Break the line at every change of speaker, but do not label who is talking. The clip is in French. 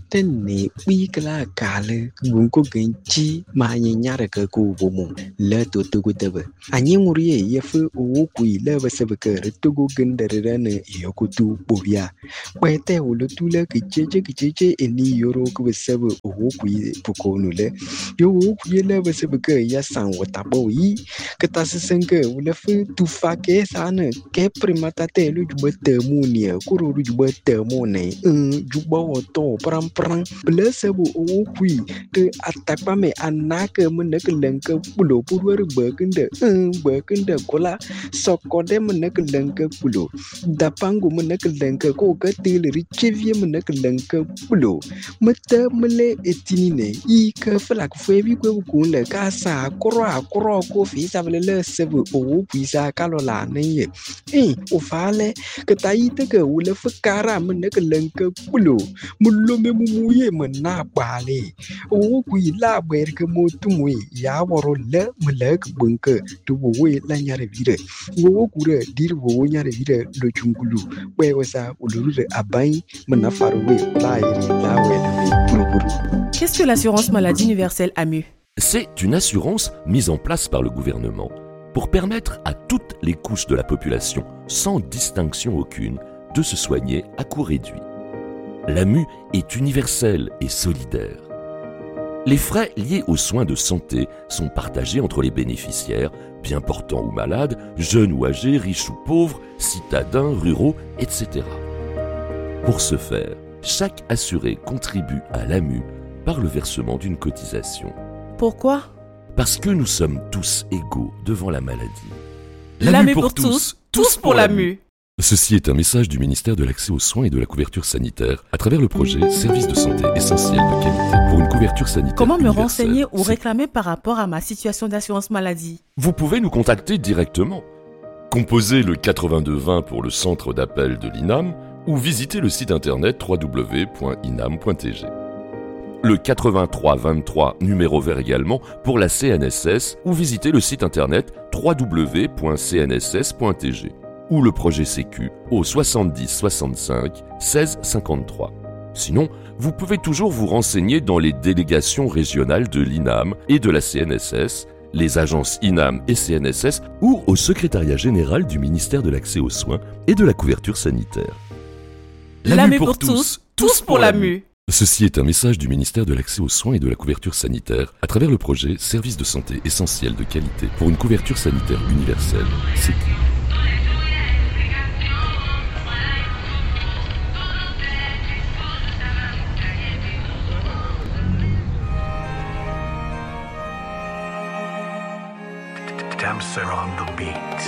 Tene wikla kale gunko genchi ma nyanyara ka ku bomo le to tugu tebe anyi ngurie yefu o ku ile basebe ka tugu gendere ne yokutu bobia kwete ulutule kicheche eni yoro ku basebe o ku pukonu le yo ku ile basebe ka ya san watabo yi katasenke ulefu tufake sana ke primata te lu jubete munia kuru jubete mone jubo to pram blessable o kui te atakpame anake meneke lenke pulo purwer bekende kola sokode meneke lenke pulo dapangu meneke lenke ko gatil richevie meneke lenke pulo mete mele etinine I ke flak febi ko kunle kasa koro ko fisa vele sebe o kui sa kalola neye o fale ke taite ke ule fukara meneke lenke pulo mulome muye mena bale o kui la berke motumwe ya woro le melek bunke tuwe la nyare vire wo kure dir wo nyare vire lo chungulu we wasa uluru abai mena faruwe la iri la we.
Qu'est-ce que l'assurance maladie universelle AMU?
C'est une assurance mise en place par le gouvernement pour permettre à toutes les couches de la population, sans distinction aucune, de se soigner à coût réduit. L'AMU est universelle et solidaire. Les frais liés aux soins de santé sont partagés entre les bénéficiaires, bien portants ou malades, jeunes ou âgés, riches ou pauvres, citadins, ruraux, etc. Pour ce faire, chaque assuré contribue à l'AMU par le versement d'une cotisation.
Pourquoi?
Parce que nous sommes tous égaux devant la maladie.
L'AMU pour tous, tous pour l'AMU.
Ceci est un message du ministère de l'Accès aux soins et de la couverture sanitaire à travers le projet Services de santé essentiels de qualité pour une couverture sanitaire
Comment me
universelle.
renseigner ou réclamer par rapport à ma situation d'assurance maladie?
Vous pouvez nous contacter directement. Composez le 8220 pour le centre d'appel de l'INAM ou visitez le site internet www.inam.tg. Le 8323 numéro vert également pour la CNSS ou visitez le site internet www.cnss.tg. ou le projet Sécu au 70 65 16 53. Sinon, vous pouvez toujours vous renseigner dans les délégations régionales de l'INAM et de la CNSS, les agences INAM et CNSS ou au secrétariat général du ministère de l'Accès aux soins et de la couverture sanitaire.
L'AMU pour tous, tous pour l'AMU.
Ceci est un message du ministère de l'Accès aux soins et de la couverture sanitaire à travers le projet Services de santé essentiels de qualité pour une couverture sanitaire universelle. Sécu.
Damser on the beat.